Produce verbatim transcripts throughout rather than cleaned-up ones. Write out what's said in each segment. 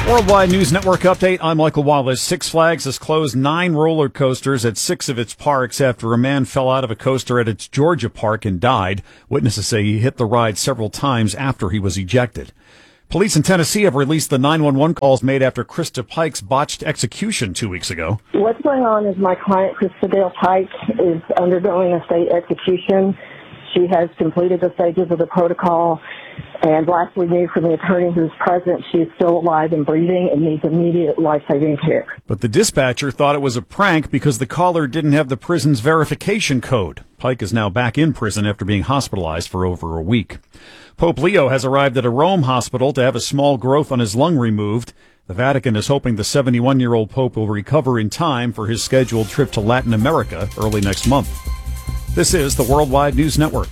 Worldwide News Network update. I'm Michael Wallace. Six Flags has closed nine roller coasters at six of its parks after a man fell out of a coaster at its Georgia park and died. Witnesses say he hit the ride several times after he was ejected. Police in Tennessee have released the nine one one calls made after Krista Pike's botched execution two weeks ago. What's going on is my client, Krista Dale Pike, is undergoing a state execution. She has completed the stages of the protocol, and last we knew from the attorney who's present, she is still alive and breathing and needs immediate life-saving care. But the dispatcher thought it was a prank because the caller didn't have the prison's verification code. Pike is now back in prison after being hospitalized for over a week. Pope Leo has arrived at a Rome hospital to have a small growth on his lung removed. The Vatican is hoping the seventy-one-year-old Pope will recover in time for his scheduled trip to Latin America early next month. This is the Worldwide News Network.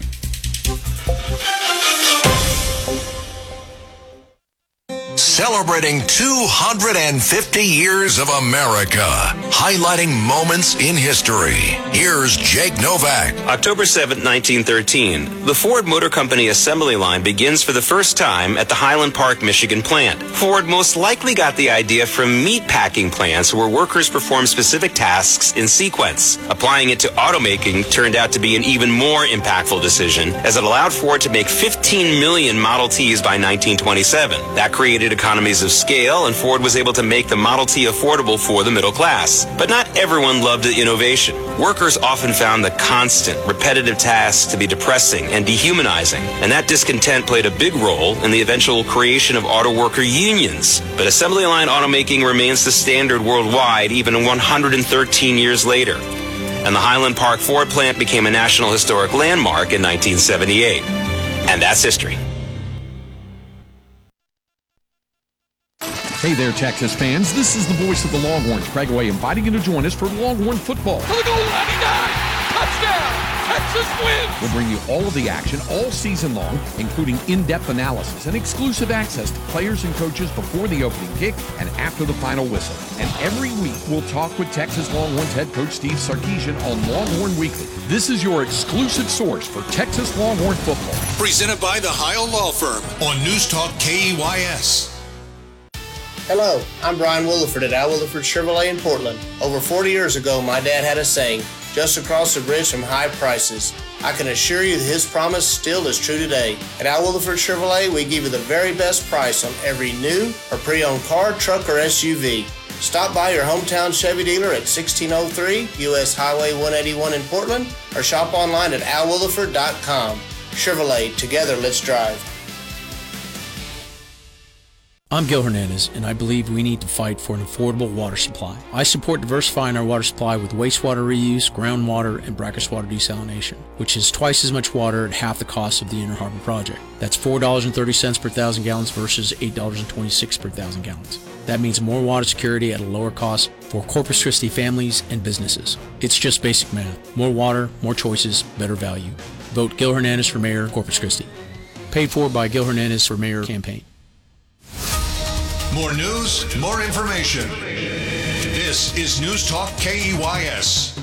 Celebrating two hundred fifty years of America, highlighting moments in history. Here's Jake Novak. October seventh, nineteen thirteen, the Ford Motor Company assembly line begins for the first time at the Highland Park, Michigan plant. Ford most likely got the idea from meat packing plants where workers perform specific tasks in sequence. Applying it to automaking turned out to be an even more impactful decision, as it allowed Ford to make fifteen million Model Ts by nineteen twenty-seven. That created economies of scale, and Ford was able to make the Model T affordable for the middle class. But not everyone loved the innovation. Workers often found the constant, repetitive tasks to be depressing and dehumanizing, and that discontent played a big role in the eventual creation of auto worker unions. But assembly line automaking remains the standard worldwide even one hundred thirteen years later. And the Highland Park Ford plant became a National Historic Landmark in nineteen seventy-eight. And that's history. Hey there, Texas fans. This is the voice of the Longhorns, Craig Way, inviting you to join us for Longhorn football. For the goal, ninety-nine! Touchdown! Texas wins! We'll bring you all of the action all season long, including in-depth analysis and exclusive access to players and coaches before the opening kick and after the final whistle. And every week, we'll talk with Texas Longhorns head coach Steve Sarkisian on Longhorn Weekly. This is your exclusive source for Texas Longhorn football. Presented by the Heil Law Firm on News Talk K E Y S. Hello, I'm Brian Williford at Al Williford Chevrolet in Portland. Over forty years ago, my dad had a saying, just across the bridge from high prices. I can assure you that his promise still is true today. At Al Williford Chevrolet, we give you the very best price on every new or pre-owned car, truck, or S U V. Stop by your hometown Chevy dealer at sixteen oh three U S Highway one eighty-one in Portland or shop online at al williford dot com. Chevrolet, together let's drive. I'm Gil Hernandez, and I believe we need to fight for an affordable water supply. I support diversifying our water supply with wastewater reuse, groundwater, and brackish water desalination, which is twice as much water at half the cost of the Inner Harbor project. That's four dollars and thirty cents per thousand gallons versus eight dollars and twenty-six cents per thousand gallons. That means more water security at a lower cost for Corpus Christi families and businesses. It's just basic math. More water, more choices, better value. Vote Gil Hernandez for Mayor, Corpus Christi. Paid for by Gil Hernandez for Mayor campaign. More news, more information. This is News Talk K E Y S.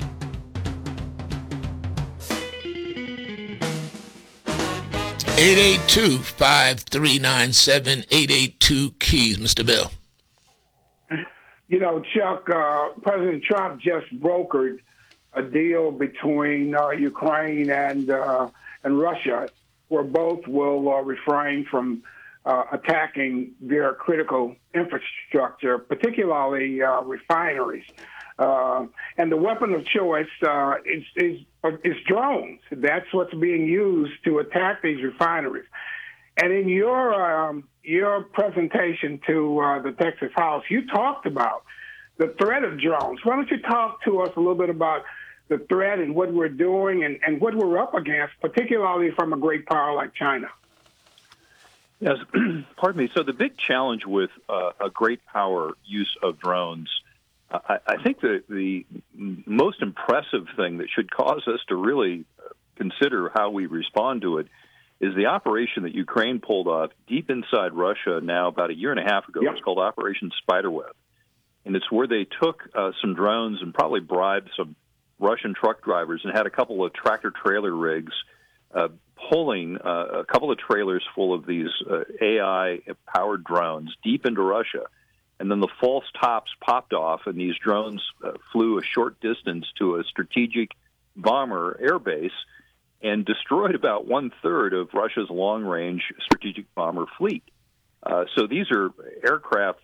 eight eight two, five three nine seven, eight eight two keys, Mister Bill. You know, Chuck, uh, President Trump just brokered a deal between uh, Ukraine and uh, and Russia, where both will uh, refrain from Uh, attacking their critical infrastructure, particularly uh, refineries. Uh, and the weapon of choice uh, is, is, is drones. That's what's being used to attack these refineries. And in your um, your presentation to uh, the Texas House, you talked about the threat of drones. Why don't you talk to us a little bit about the threat and what we're doing and, and what we're up against, particularly from a great power like China? Yes, pardon me. So the big challenge with uh, a great power use of drones, uh, I, I think the, the most impressive thing that should cause us to really consider how we respond to it is the operation that Ukraine pulled off deep inside Russia now about a year and a half ago. Yep. It's called Operation Spiderweb. And it's where they took uh, some drones and probably bribed some Russian truck drivers and had a couple of tractor-trailer rigs uh, pulling uh, a couple of trailers full of these uh, A I-powered drones deep into Russia. And then the false tops popped off, and these drones uh, flew a short distance to a strategic bomber airbase and destroyed about one-third of Russia's long-range strategic bomber fleet. Uh, so these are aircraft